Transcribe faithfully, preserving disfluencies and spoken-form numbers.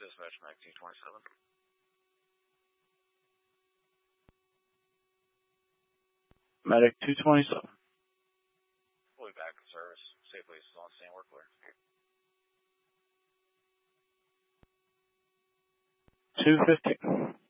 dispatch, Mac two twenty-seven. Medic two twenty-seven. Fully back in service. Safely still on scene. We're clear. two fifteen.